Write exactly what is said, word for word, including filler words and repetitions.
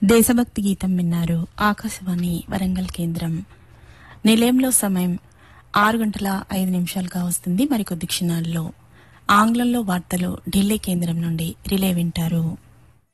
దేశభక్తి గీతం విన్నారు. ఆకాశవాణి వరంగల్ కేంద్రం. నిలయంలో సమయం ఆరు గంటల ఐదు నిమిషాలుగా వస్తుంది. మరికొద్ది క్షణాల్లో ఆంగ్లంలో వార్తలు ఢిల్లీ కేంద్రం నుండి రిలే వింటారు.